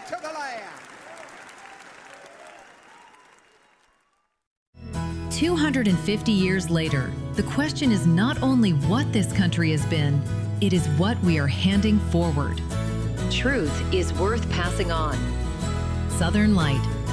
to the Lamb. 250 years later, the question is not only what this country has been, it is what we are handing forward. Truth is worth passing on. Southern Light,